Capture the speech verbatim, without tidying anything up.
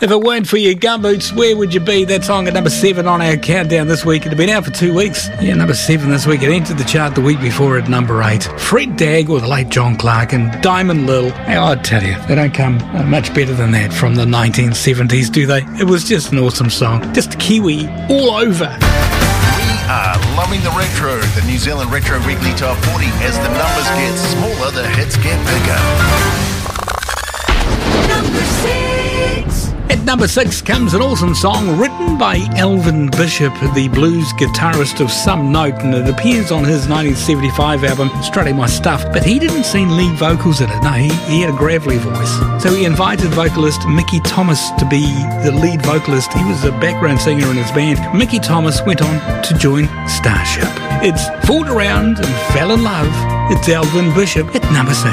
If it weren't for your gumboots, where would you be? That song at number seven on our countdown this week. It had been out for two weeks. Yeah, number seven this week. It entered the chart the week before at number eight. Fred Dagg or the late John Clark and Diamond Lil. Hey, I tell you, they don't come uh, much better than that from the nineteen seventies, do they? It was just an awesome song. Just Kiwi all over. We are loving the retro, the New Zealand Retro Weekly Top forty. As the numbers get smaller, the hits get bigger. Number six. At number six comes an awesome song written by Elvin Bishop, the blues guitarist of some note, and it appears on his nineteen seventy-five album, Strutting My Stuff. But he didn't sing lead vocals in it. No, he, he had a gravelly voice. So he invited vocalist Mickey Thomas to be the lead vocalist. He was a background singer in his band. Mickey Thomas went on to join Starship. It's Fooled Around and Fell in Love. It's Elvin Bishop at number six.